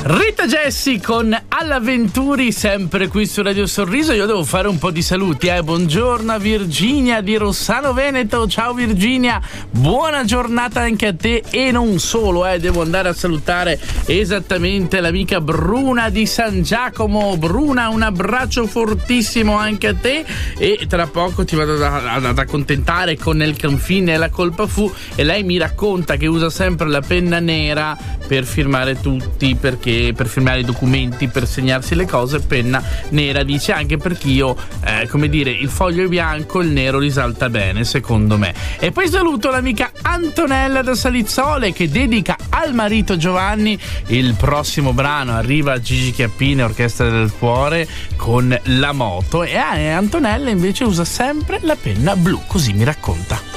Rita Jessie con All'Avventuri, sempre qui su Radio Sorriso. Io devo fare un po' di saluti, Buongiorno a Virginia di Rossano Veneto. Ciao Virginia, buona giornata anche a te. E non solo, devo andare a salutare esattamente l'amica Bruna di San Giacomo. Bruna, un abbraccio fortissimo anche a te, e tra poco ti vado ad accontentare con Il confine e la colpa fu. E lei mi racconta che usa sempre la penna nera per firmare tutti, perché per firmare i documenti, per segnarsi le cose, penna nera. Dice anche perché io, come dire, il foglio è bianco, il nero risalta bene, secondo me. E poi saluto l'amica Antonella da Salizzole, che dedica al marito Giovanni il prossimo brano. Arriva Gigi Chiappini, Orchestra del Cuore, con La Moto. E Antonella invece usa sempre la penna blu, così mi racconta.